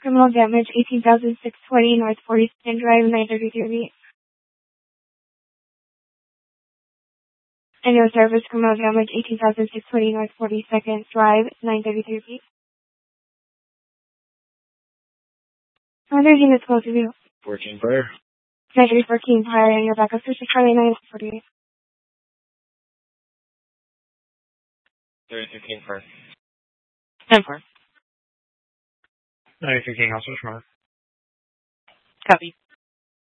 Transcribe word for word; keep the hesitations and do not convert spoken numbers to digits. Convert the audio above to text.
criminal damage, eighteen thousand six hundred twenty North forty-second Drive, nine thirty-three. And your service, criminal damage, eighteen thousand six hundred twenty North forty-second Drive, nine thirty-three feet. Another unit close to you. fourteen Fire. nine three fourteen Fire, and your backup search is Charlie nine forty-eight. thirty-three King Fire. ten four. ninety-three King, also Schmarr. Copy.